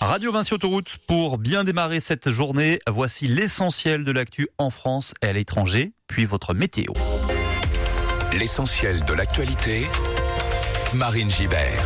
Radio Vinci Autoroute, pour bien démarrer cette journée, voici l'essentiel de l'actu en France et à l'étranger, puis votre météo. L'essentiel de l'actualité, Marine Gibert.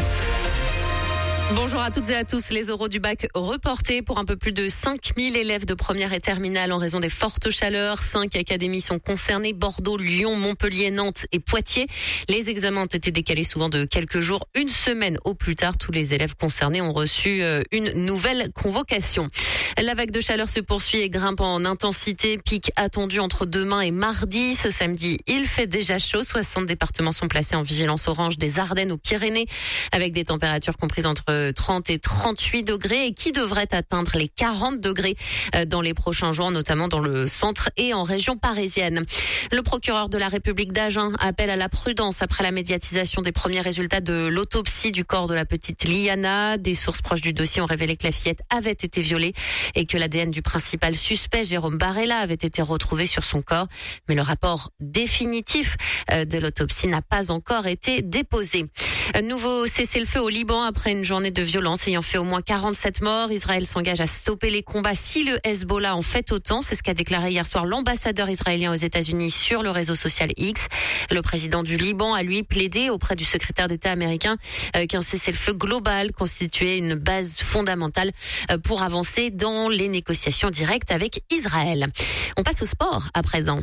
Bonjour à toutes et à tous. Les oraux du bac reportés pour un peu plus de 5000 élèves de première et terminale en raison des fortes chaleurs. 5 académies sont concernées: Bordeaux, Lyon, Montpellier, Nantes et Poitiers. Les examens ont été décalés souvent de quelques jours, une semaine au plus tard. Tous les élèves concernés ont reçu une nouvelle convocation. La vague de chaleur se poursuit et grimpe en intensité. Pic attendu entre demain et mardi. Ce samedi, il fait déjà chaud. 60 départements sont placés en vigilance orange, des Ardennes aux Pyrénées, avec des températures comprises entre 30 et 38 degrés et qui devraient atteindre les 40 degrés dans les prochains jours, notamment dans le centre et en région parisienne. Le procureur de la République d'Agen appelle à la prudence après la médiatisation des premiers résultats de l'autopsie du corps de la petite Liana. Des sources proches du dossier ont révélé que la fillette avait été violée et que l'ADN du principal suspect, Jérôme Barella, avait été retrouvé sur son corps. Mais le rapport définitif de l'autopsie n'a pas encore été déposé. Nouveau cessez-le-feu au Liban après une journée de violence ayant fait au moins 47 morts. Israël s'engage à stopper les combats si le Hezbollah en fait autant. C'est ce qu'a déclaré hier soir l'ambassadeur israélien aux États-Unis sur le réseau social X. Le président du Liban a lui plaidé auprès du secrétaire d'État américain qu'un cessez-le-feu global constituait une base fondamentale pour avancer dans les négociations directes avec Israël. On passe au sport à présent.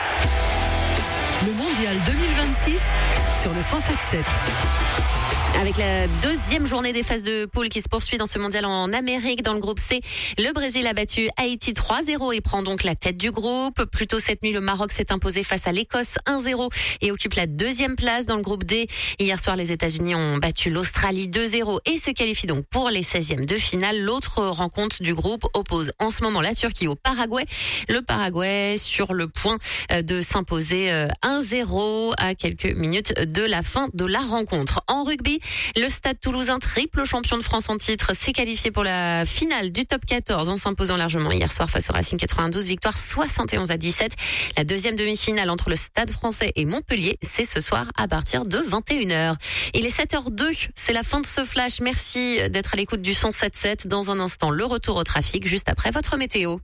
Le mondial 2026 sur le 107.7. Avec la deuxième journée des phases de poule qui se poursuit dans ce mondial en Amérique, dans le groupe C, le Brésil a battu Haïti 3-0 et prend donc la tête du groupe. Plus tôt cette nuit, le Maroc s'est imposé face à l'Écosse 1-0 et occupe la deuxième place dans le groupe D. Hier soir, les États-Unis ont battu l'Australie 2-0 et se qualifient donc pour les 16e de finale. L'autre rencontre du groupe oppose en ce moment la Turquie au Paraguay. Le Paraguay sur le point de s'imposer 1-0 à quelques minutes de la fin de la rencontre. En rugby, le Stade Toulousain, triple champion de France en titre, s'est qualifié pour la finale du top 14 en s'imposant largement hier soir face au Racing 92, victoire 71-17. La deuxième demi-finale entre le Stade Français et Montpellier, c'est ce soir à partir de 21h. Il est 7h02, c'est la fin de ce flash. Merci d'être à l'écoute du 107.7. Dans un instant, le retour au trafic juste après votre météo.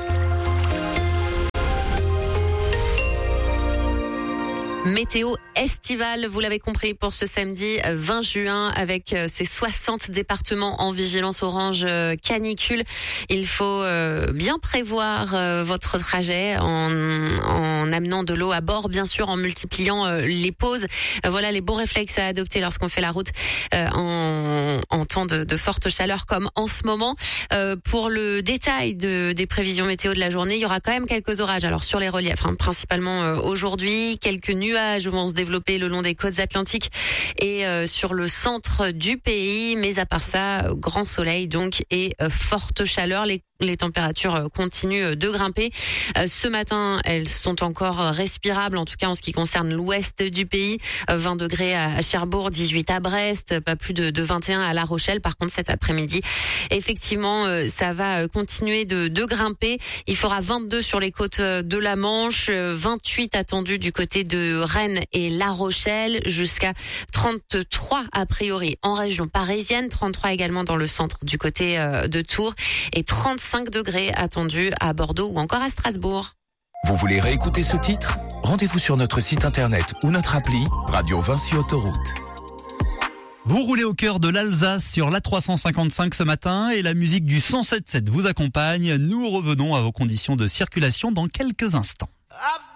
Météo estivale, vous l'avez compris, pour ce samedi 20 juin avec ces 60 départements en vigilance orange canicule. Il faut bien prévoir votre trajet en amenant de l'eau à bord, bien sûr, en multipliant les pauses. Voilà les bons réflexes à adopter lorsqu'on fait la route en temps de forte chaleur comme en ce moment. Pour le détail des prévisions météo de la journée, il y aura quand même quelques orages. Alors sur les reliefs, principalement aujourd'hui, quelques nuages vont se développer le long des côtes atlantiques et sur le centre du pays. Mais à part ça, grand soleil donc et forte chaleur. Les températures continuent de grimper. Ce matin, elles sont encore respirables, en tout cas en ce qui concerne l'ouest du pays. 20 degrés à Cherbourg, 18 à Brest, pas plus de 21 à La Rochelle. Par contre, cet après-midi, effectivement, ça va continuer de grimper. Il fera 22 sur les côtes de la Manche, 28 attendus du côté de Rennes et La Rochelle, jusqu'à 33 a priori en région parisienne, 33 également dans le centre du côté de Tours et 35 degrés attendus à Bordeaux ou encore à Strasbourg. Vous voulez réécouter ce titre ? Rendez-vous sur notre site internet ou notre appli Radio Vinci Autoroute. Vous roulez au cœur de l'Alsace sur l'A355 ce matin et la musique du 107.7 vous accompagne. Nous revenons à vos conditions de circulation dans quelques instants.